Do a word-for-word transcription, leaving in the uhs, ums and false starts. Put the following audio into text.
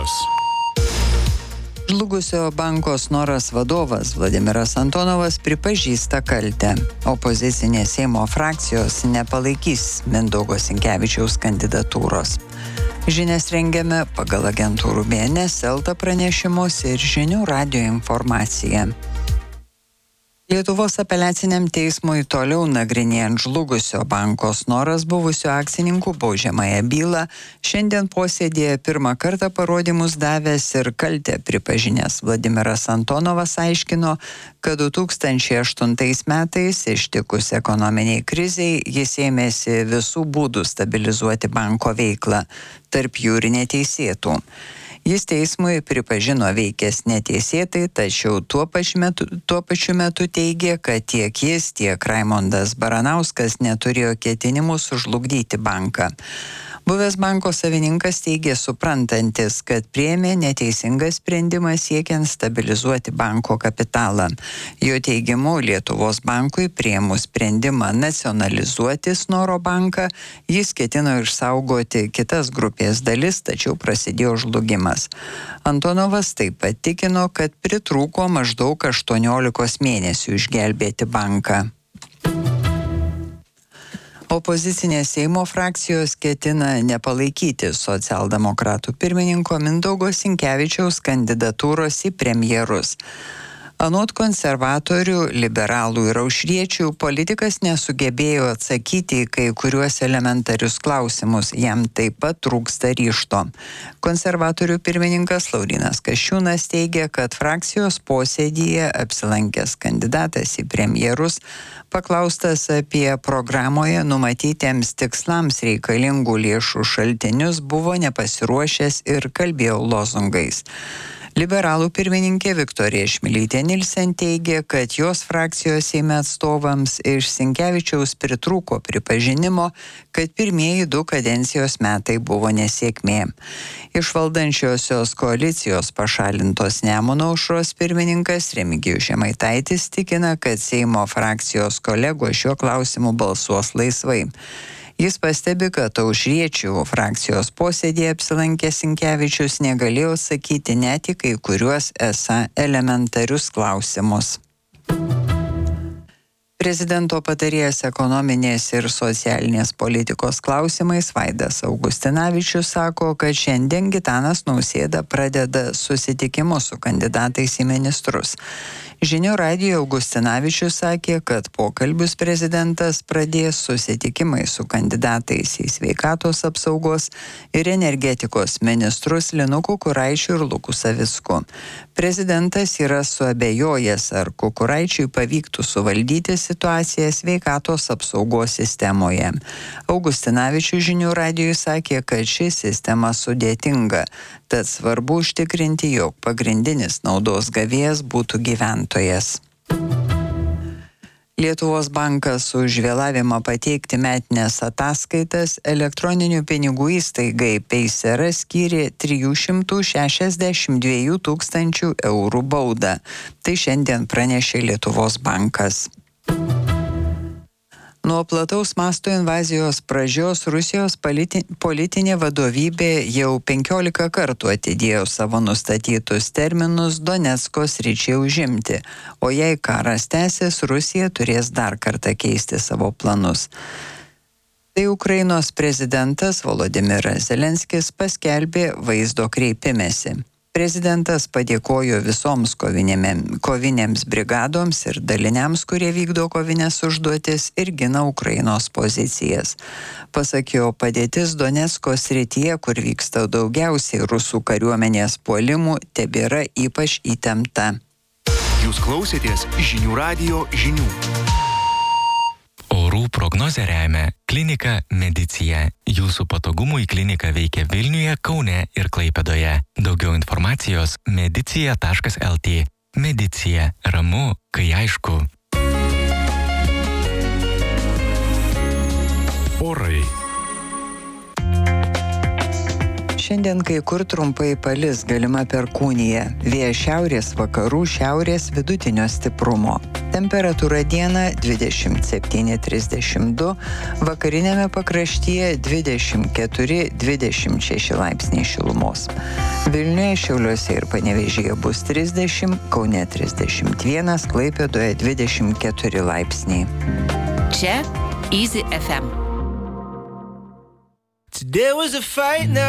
Žinios. Žlugusio banko Snoras vadovas Vladimiras Antonovas pripažįsta kaltę. Opozicinės Seimo frakcijos nepalaikys Mindaugo Sinkevičiaus kandidatūros. Žinias rengiame pagal agentūrų B N S, Elta pranešimus ir Žinių radijo informaciją. Lietuvos apeliaciniam teismui toliau nagrinėjant žlugusio banko Snoras buvusio akcininkų baudžiamąją bylą, šiandien posėdėje pirmą kartą parodymus davęs ir kaltę pripažinęs Vladimiras Antonovas aiškino, kad du tūkstančiai aštuntais metais ištikus ekonominiai krizei jis ėmėsi visų būdų stabilizuoti banko veiklą, tarp jų ir neteisėtų. Jis teismui pripažino veikęs neteisėtai, tačiau tuo pačiu metu, tuo pačiu metu teigė, kad tiek jis, tiek Raimondas Baranauskas neturėjo ketinimų sužlugdyti banką. Buvęs banko savininkas teigė suprantantis, kad priėmė neteisingą sprendimą siekiant stabilizuoti banko kapitalą. Jo teigimu, Lietuvos bankui priėmus sprendimą nacionalizuoti Snoro banką, jis ketino išsaugoti kitas grupės dalis, tačiau prasidėjo žlugimas. Antonovas taip pat tikino, kad pritrūko maždaug aštuoniolikos mėnesių išgelbėti banką. Opozicinės Seimo frakcijos ketina nepalaikyti socialdemokratų pirmininko Mindaugo Sinkevičiaus kandidatūros į premjerus. Anot konservatorių, liberalų ir aušriečių, politikas nesugebėjo atsakyti į kai kuriuos elementarius klausimus, jam taip pat trūksta ryžto. Konservatorių pirmininkas Laurynas Kasčiūnas teigia, kad frakcijos posėdyje apsilankęs kandidatas į premjerus, paklaustas apie programoje numatytiems tikslams reikalingų lėšų šaltinius, buvo nepasiruošęs ir kalbėjo lozungais. Liberalų pirmininkė Viktorija Čmilytė Nilsen teigė, kad jos frakcijos Seime atstovams iš Sinkevičiaus pritrūko pripažinimo, kad pirmieji du kadencijos metai buvo nesėkmė. Iš valdančiosios koalicijos pašalintos Nemuno aušros pirmininkas Remigijus Žemaitaitis tikina, kad Seimo frakcijos kolegos šiuo klausimu balsuos laisvai. Jis pastebi, kad aušriečių frakcijos posėdėje apsilankęs Sinkevičius negalėjo sakyti net į kai kuriuos esą elementarius klausimus. Prezidento patarėjas ekonominės ir socialinės politikos klausimais Vaidas Augustinavičius sako, kad šiandien Gitanas Nausėda pradeda susitikimus su kandidatais į ministrus. Žinių radijo Augustinavičius sakė, kad pokalbius prezidentas pradės susitikimai su kandidatais į sveikatos apsaugos ir energetikos ministrus Linu Kukuraičiu ir Luku Savicku. Prezidentas yra suabejojęs, ar Kukuraičiui pavyktų suvaldyti situaciją sveikatos apsaugos sistemoje. Augustinavičius Žinių radijui sakė, kad ši sistema sudėtinga, tad svarbu užtikrinti, jog pagrindinis naudos gavėjas būtų gyventojas. Lietuvos bankas už vėlavimą pateikti metinės ataskaitas elektroninių pinigų įstaigai Paysera skyrė trijų šimtų šešiasdešimt dviejų tūkstančių eurų baudą. Tai šiandien pranešė Lietuvos bankas. Nuo plataus masto invazijos pradžios Rusijos politi- politinė vadovybė jau penkiolika kartų atidėjo savo nustatytus terminus Donecko sričiai užimti, o jei karas tęsis, Rusija turės dar kartą keisti savo planus. Tai Ukrainos prezidentas Volodymyras Zelenskis paskelbė vaizdo kreipimęsi. Prezidentas padėkojo visoms kovinėm, kovinėms brigadoms ir daliniams, kurie vykdo kovinės užduotis ir gina Ukrainos pozicijas. Pasak jo, padėtis Donecko srityje, kur vyksta daugiausiai rusų kariuomenės puolimų, tebėra ypač įtempta. Jūs klausėtės Žinių radijo žinių. Orų prognozę remia Klinika Medicija. Jūsų patogumui klinika veikia Vilniuje, Kaune ir Klaipėdoje. Daugiau informacijos medicija taškas el tė. Medicija. Ramu, kai aišku. Orai. Šiandien kai kur trumpai palis, galima perkūnija. Vėjas šiaurės vakarų, šiaurės vidutinio stiprumo. Temperatūra dieną dvidešimt septyni trisdešimt du, vakarinėme pakraštyje dvidešimt keturi dvidešimt šeši laipsniai šilumos. Vilniuje, Šiauliuose ir Panevėžyje bus trisdešimt, Kaune trisdešimt vienas, Klaipėdoje dvidešimt keturi laipsniai. Čia Easy ef em. There was a fight now.